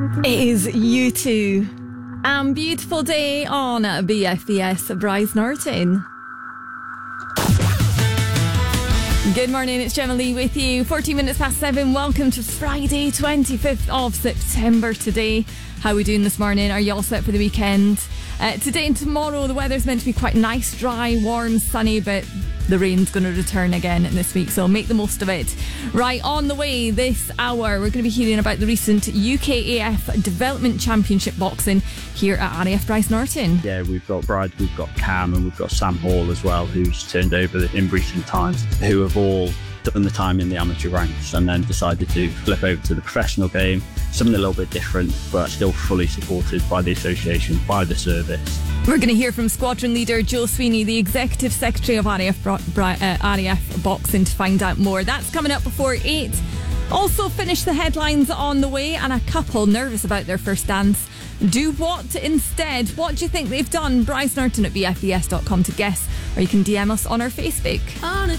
It is U2 and Beautiful Day on BFBS. Bryce Norton. Good morning, it's Gemma Lee with you. 14 minutes past 7. Welcome to Friday, 25th of September today. How are we doing this morning? Are you all set for the weekend? Today and tomorrow, the weather's meant to be quite nice, dry, warm, sunny, but the rain's going to return again this week, so make the most of it. Right, on the way this hour, we're going to be hearing about the recent UKAF Development Championship boxing here at RAF Bryce Norton. Yeah, we've got Brad, we've got Cam, and we've got Sam Hall as well, who's turned over in recent times, who have all done the time in the amateur ranks and then decided to flip over to the professional game. Something a little bit different, but still fully supported by the association, by the service. We're going to hear from Squadron Leader Joe Sweeney, the Executive Secretary of RAF Boxing, to find out more. That's coming up before 8. Also, finish the headlines on the way, and a couple nervous about their first dance. Do what instead? What do you think they've done? Bryce Norton at bfbs.com to guess, or you can DM us on our Facebook. On a